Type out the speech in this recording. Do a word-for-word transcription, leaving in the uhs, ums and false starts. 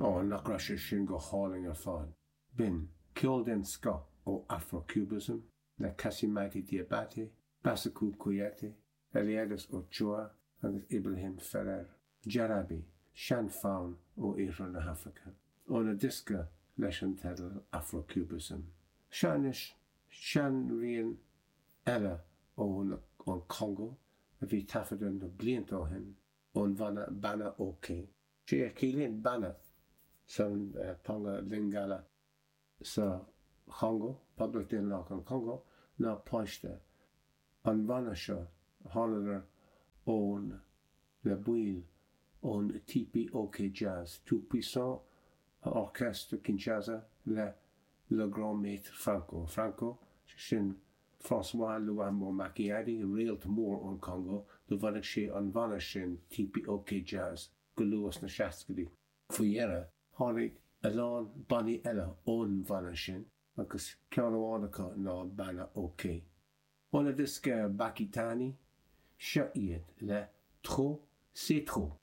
ó nach ra sé sin go háling ar fáin. Bin ceol den sco ó Afro-Cubism, na Casimati Diabate, Basaku Kuyate, Eliadus Ochoa, agus Ibrahim Ferrer. Jarabi, Sean Fawn ó Éire na Hafrica. ó na disca leis an tedal Afro-Cubism. Seanis, Sean Rian Ella ó an Congo, a bhí tafadan do bliant ó hin, ón bhana Bana Oké. Sé a cílíonn Bana san uh, panga Lingala sa Congo, public din lách an Congo, ná páiste. An bhana seo hálanar ón le buil ón T P O K Jazz, tout puissant orchestre Kinshasa le le grand maître Franco. Franco, sin François Luambo Macchiadi, réalt mór ón Congo, do bhanig sé an bhana sin T P O K Jazz, go luas na seascadí. Fuiera, tháinig a lán banní eile ón bhana sin, agus ceanhánacha ná Bana Oké. Óna disca Bakitani, seo iad le Trop, c'est trop.